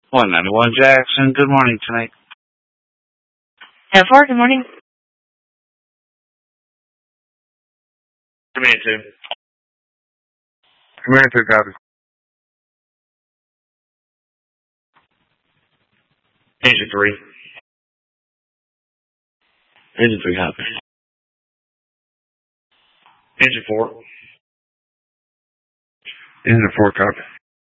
191 Jackson, good morning tonight. F4, good morning. Command 2. Command 2, copy. Engine 3. Engine 3, copy. Engine 4. Engine 4, copy.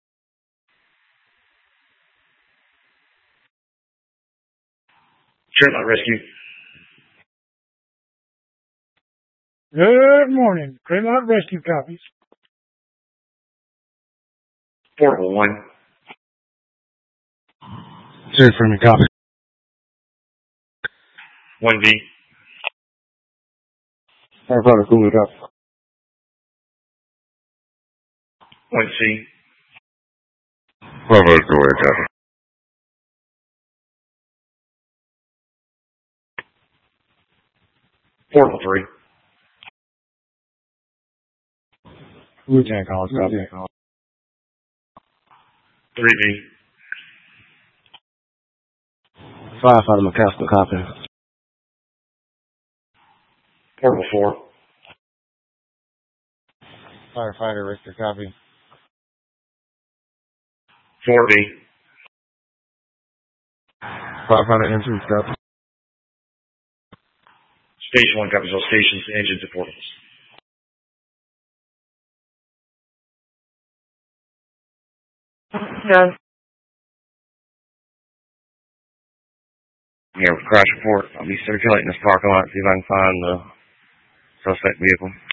Tremont Rescue. Good morning. Tremont Rescue copies. Portable 1. Sir, for me, copy. 1V. Firefighter, cool, copy. 1C. Firefighter, cool, copy. Portable 3. Lieutenant Collins, copy. 3V. Firefighter, McCaskill, copy. Portable 4. Firefighter, Richter, copy. 4V. Firefighter, entry, copy. Station 1 copies all stations, engines, and portables. Done. Yeah, crash report. I'll be circulating this parking lot, see if I can find the suspect vehicle.